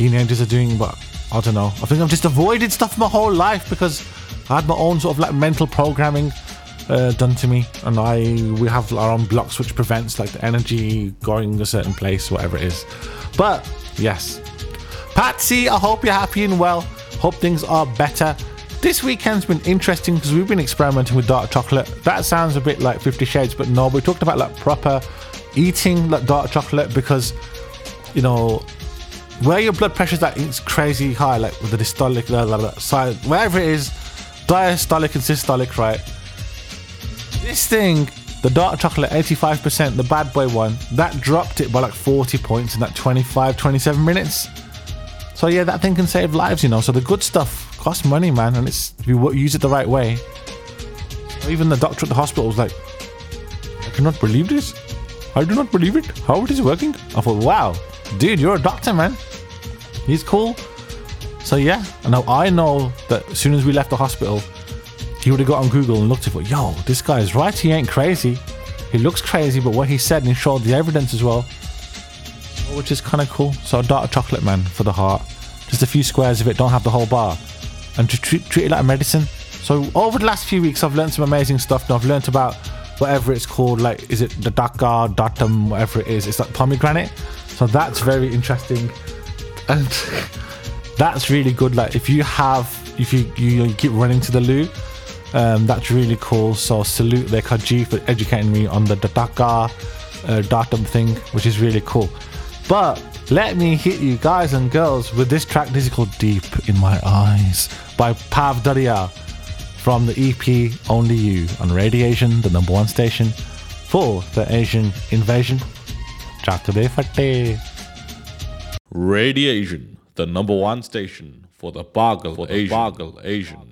teenagers are doing, but I don't know. I think I've just avoided stuff my whole life because I had my own sort of like mental programming done to me, and we have our own blocks which prevents like the energy going a certain place, whatever it is. But yes, Patsy, I hope you're happy and well. Hope things are better. This weekend's been interesting because we've been experimenting with dark chocolate. That sounds a bit like 50 Shades, but no, we talked about like proper eating like dark chocolate because, you know, where your blood pressure's at, it's crazy high, like with the dystolic, side, wherever it is, diastolic and systolic, right? This thing, the dark chocolate, 85%, the bad boy one, that dropped it by like 40 points in that 27 minutes. So yeah, that thing can save lives, you know. So the good stuff costs money, man, and it's if you use it the right way. Even the doctor at the hospital was like, I cannot believe this. I do not believe it. How it is working. I thought, wow, dude, you're a doctor, man. He's cool. So yeah, and now I know that as soon as we left the hospital, he would have got on Google and looked at it. Yo, this guy is right. He ain't crazy. He looks crazy, but what he said, and he showed the evidence as well, which is kind of cool. So dark chocolate, man, for the heart. Just a few squares of it, don't have the whole bar. And to treat it like a medicine. So over the last few weeks, I've learned some amazing stuff. Now I've learned about whatever it's called, like, is it the Dakar, Datum, whatever it is. It's like pomegranate. So that's very interesting. And that's really good. Like if you keep running to the loo, that's really cool. So salute the Kaji for educating me on the Dakar, Datum thing, which is really cool. But let me hit you guys and girls with this track. This is called Deep in My Eyes by Pav Daria from the EP Only You on Radiation, the #1 station for the Asian invasion. Chakde Fatte. Radiation, the #1 station for the Bargal Asian.